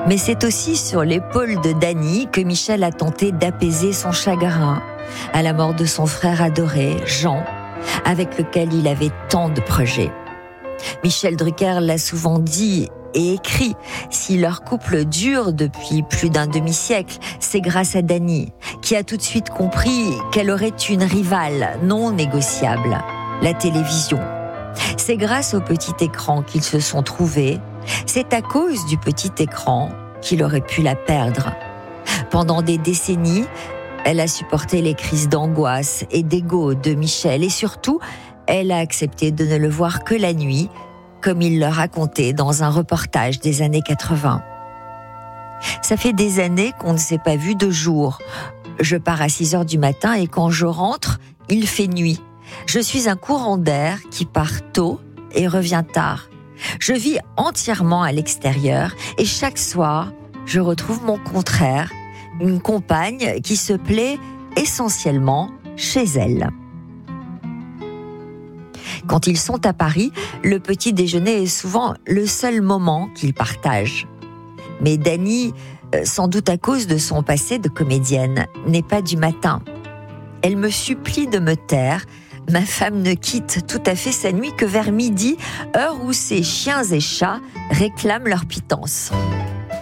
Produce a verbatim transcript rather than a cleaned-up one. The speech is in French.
Mais c'est aussi sur l'épaule de Dany que Michel a tenté d'apaiser son chagrin à la mort de son frère adoré, Jean, avec lequel il avait tant de projets. Michel Drucker l'a souvent dit et écrit, si leur couple dure depuis plus d'un demi-siècle, c'est grâce à Dany, qui a tout de suite compris qu'elle aurait une rivale non négociable, la télévision. C'est grâce au petit écran qu'ils se sont trouvés, c'est à cause du petit écran qu'il aurait pu la perdre. Pendant des décennies, elle a supporté les crises d'angoisse et d'ego de Michel et surtout, elle a accepté de ne le voir que la nuit, comme il le racontait dans un reportage des années quatre-vingts. Ça fait des années qu'on ne s'est pas vu de jour. Je pars à six heures du matin et quand je rentre, il fait nuit. Je suis un courant d'air qui part tôt et revient tard. Je vis entièrement à l'extérieur et chaque soir, je retrouve mon contraire, une compagne qui se plaît essentiellement chez elle. Quand ils sont à Paris, le petit déjeuner est souvent le seul moment qu'ils partagent. Mais Dany, sans doute à cause de son passé de comédienne, n'est pas du matin. Elle me supplie de me taire. Ma femme ne quitte tout à fait sa nuit que vers midi, heure où ses chiens et chats réclament leur pitance.